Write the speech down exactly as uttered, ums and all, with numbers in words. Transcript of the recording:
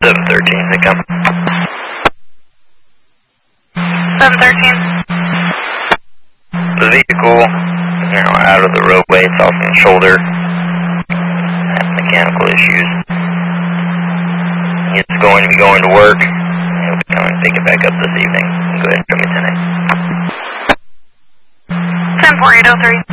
seven thirteen, they come. seven thirteen. The vehicle, you know, out of the roadway, it's off on the shoulder. Has mechanical issues. It's going to be going to work. He'll be coming to pick it back up this evening. Go ahead and show me ten A. ten four eight oh three.